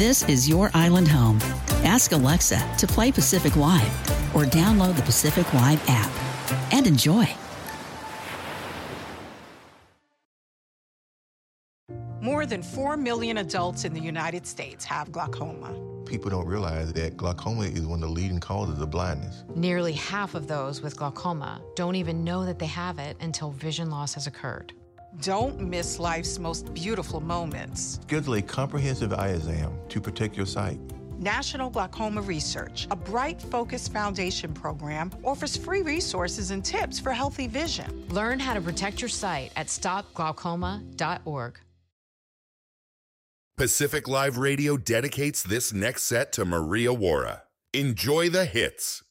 This is your island home. Ask Alexa to play Pacific Wide or download the Pacific Wide app and enjoy. More than 4 million adults in the United States have glaucoma. People don't realize that glaucoma is one of the leading causes of blindness. Nearly half of those with glaucoma don't even know that they have it until vision loss has occurred. Don't miss life's most beautiful moments. Schedule a comprehensive eye exam to protect your sight. National Glaucoma Research, a Bright Focus Foundation program, offers free resources and tips for healthy vision. Learn how to protect your sight at stopglaucoma.org. Pacific Live Radio dedicates this next set to Maria Wara. Enjoy the hits.